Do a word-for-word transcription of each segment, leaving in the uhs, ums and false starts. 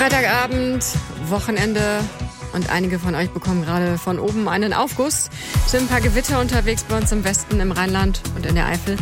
Freitagabend, Wochenende und einige von euch bekommen gerade von oben einen Aufguss. Es sind ein paar Gewitter unterwegs bei uns im Westen, im Rheinland und in der Eifel.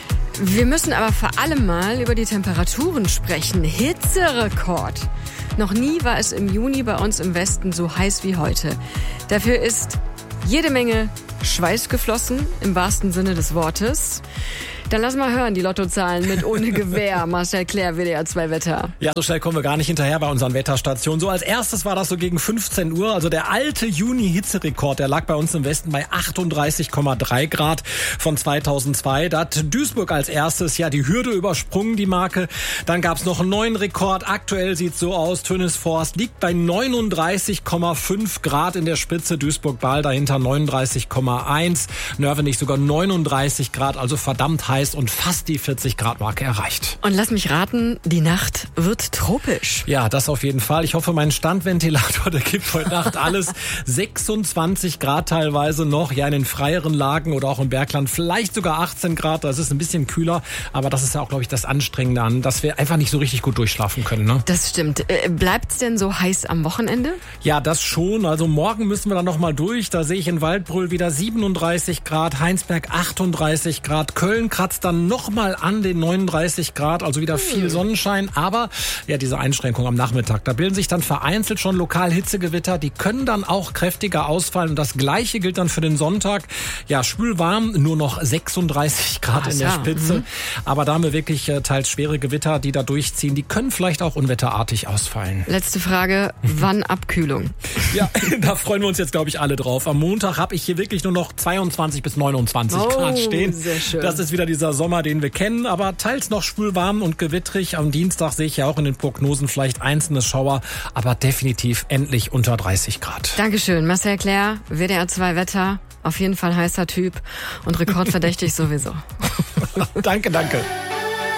Wir müssen aber vor allem mal über die Temperaturen sprechen. Hitzerekord. Noch nie war es im Juni bei uns im Westen so heiß wie heute. Dafür ist jede Menge Schweiß geflossen, im wahrsten Sinne des Wortes. Dann lass mal hören, die Lottozahlen mit ohne Gewehr. Marcel Clair, W D R zwei Wetter. Ja, so schnell kommen wir gar nicht hinterher bei unseren Wetterstationen. So als erstes war das so gegen fünfzehn Uhr. Also der alte Juni-Hitzerekord, der lag bei uns im Westen bei achtunddreißig Komma drei Grad von zweitausendzwei. Da hat Duisburg als erstes ja die Hürde übersprungen, die Marke. Dann gab es noch einen neuen Rekord. Aktuell sieht es so aus, Tönisforst liegt bei neununddreißig Komma fünf Grad in der Spitze. Duisburg-Bahl dahinter neununddreißig Komma eins. Nörvenich sogar neununddreißig Grad, also verdammt heiß und fast die vierzig Grad Marke erreicht. Und lass mich raten, die Nacht wird tropisch. Ja, das auf jeden Fall. Ich hoffe, mein Standventilator, der gibt heute Nacht alles. sechsundzwanzig Grad teilweise noch, ja in den freieren Lagen oder auch im Bergland vielleicht sogar achtzehn Grad. Das ist ein bisschen kühler, aber das ist ja auch, glaube ich, das Anstrengende an, dass wir einfach nicht so richtig gut durchschlafen können. Ne? Das stimmt. Äh, bleibt's denn so heiß am Wochenende? Ja, das schon. Also morgen müssen wir dann noch mal durch. Da sehe ich in Waldbröl wieder siebenunddreißig Grad, Heinsberg achtunddreißig Grad, Köln kratzt dann nochmal an den neununddreißig Grad, also wieder viel Sonnenschein, aber ja, diese Einschränkung am Nachmittag, da bilden sich dann vereinzelt schon lokal Hitzegewitter, die können dann auch kräftiger ausfallen und das Gleiche gilt dann für den Sonntag. Ja, schwül-warm, nur noch sechsunddreißig Grad Ach, in der ja. Spitze, mhm. aber da haben wir wirklich äh, teils schwere Gewitter, die da durchziehen, die können vielleicht auch unwetterartig ausfallen. Letzte Frage, wann Abkühlung? Ja, da freuen wir uns jetzt, glaube ich, alle drauf. Am Montag habe ich hier wirklich nur noch zweiundzwanzig bis neunundzwanzig oh, Grad stehen. Sehr schön. Das ist wieder dieser Sommer, den wir kennen, aber teils noch schwül-warm und gewittrig. Am Dienstag sehe ich ja auch in den Prognosen vielleicht einzelne Schauer, aber definitiv endlich unter dreißig Grad. Dankeschön, Marcel Clair, W D R zwei Wetter. Auf jeden Fall heißer Typ und rekordverdächtig sowieso. Danke, danke.